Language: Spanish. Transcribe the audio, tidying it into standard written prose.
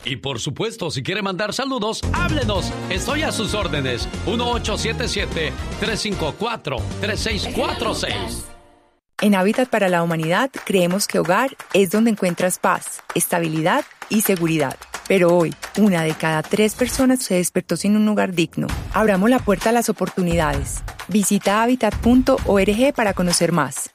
Y por supuesto, si quiere mandar saludos, háblenos. Estoy a sus órdenes. 1877-354-3646. En Hábitat para la Humanidad creemos que hogar es donde encuentras paz, estabilidad y seguridad. Pero hoy, 1 de cada 3 personas se despertó sin un hogar digno. Abramos la puerta a las oportunidades. Visita Habitat.org para conocer más.